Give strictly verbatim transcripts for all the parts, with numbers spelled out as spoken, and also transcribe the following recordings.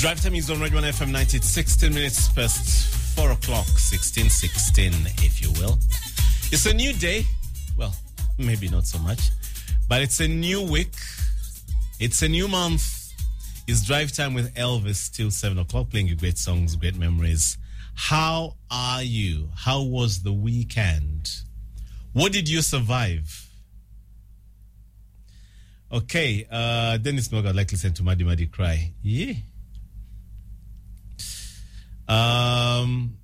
Drive time is on Radio one F M ninety. It's sixteen minutes past four o'clock, sixteen sixteen, if you will. It's a new day. Well, maybe not so much, but it's a new week. It's a new month. It's Drive Time with Elvis till seven o'clock, playing you great songs, great memories. How are you? How was the weekend? What did you survive? Okay, uh, Dennis Noga would like to listen to Madi Madi cry. Yeah. Um,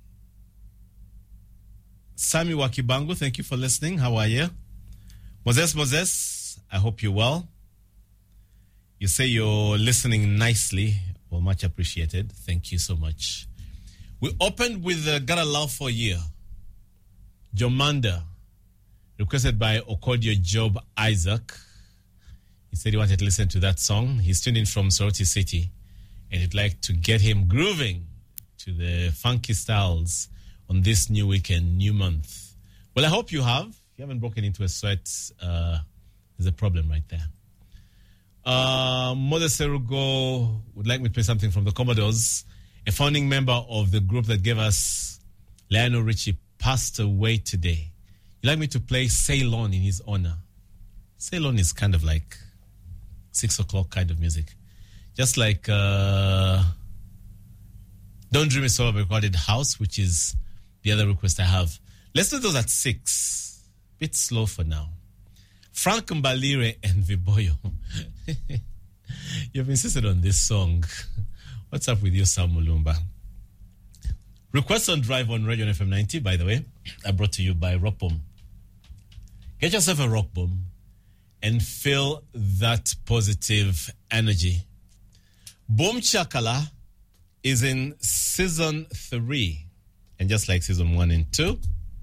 Sami Wakibango, thank you for listening. How are you? Moses Moses, I hope you're well. You say you're listening nicely. Well, much appreciated. Thank you so much. We opened with uh, Gotta Love for You. Jomanda, requested by Okodio Job Isaac. He said he wanted to listen to that song. He's tuned in from Soroti City, and he'd like to get him grooving to the funky styles on this new weekend, new month. Well, I hope you have. If you haven't broken into a sweat, uh, there's a problem right there. Uh, Mother Serugo would like me to play something from the Commodores. A founding member of the group that gave us Lionel Richie passed away today. He'd like me to play Ceylon in his honor. Ceylon is kind of like six o'clock kind of music. Just like uh, Don't Dream It's All of a Recorded House, which is the other request I have. Let's do those at six. Bit slow for now. Frank Mbalire and Viboyo. You've insisted on this song. What's up with you, Sam Mulumba? Requests on Drive on Radio F M ninety, by the way, are brought to you by Rock Bomb. Get yourself a Rock Bomb and feel that positive energy. Boom Chakala is in season three. And just like season one and two,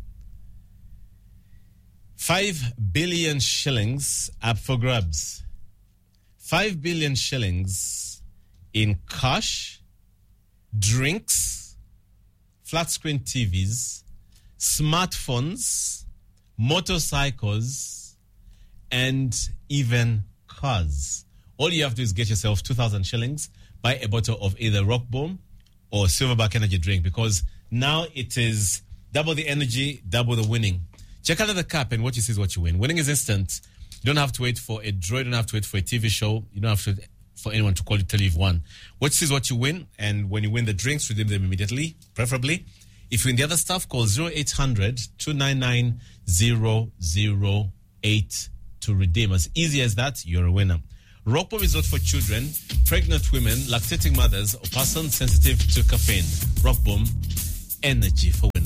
five billion shillings up for grabs. Five billion shillings in cash, drinks, flat screen T Vs, smartphones, motorcycles, and even cars. All you have to do is get yourself two thousand shillings, buy a bottle of either Rock Bomb or Silverback energy drink, because now it is double the energy, double the winning. Check out the cap and what you see is what you win. Winning is instant. You don't have to wait for a draw. You don't have to wait for a T V show. You don't have to for anyone to call you, tell you you've won. What you see is what you win. And when you win the drinks, redeem them immediately, preferably. If you win the other stuff, call zero eight hundred two nine nine zero zero eight to redeem. As easy as that, you're a winner. Rock Bomb is not for children, pregnant women, lactating mothers, or persons sensitive to caffeine. Rock Bomb, energy for